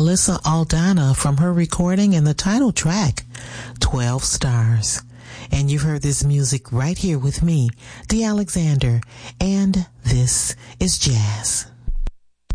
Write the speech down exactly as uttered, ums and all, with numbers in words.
Alyssa Aldana from her recording and the title track, twelve stars. And you've heard this music right here with me, D. Alexander, and this is Jazz.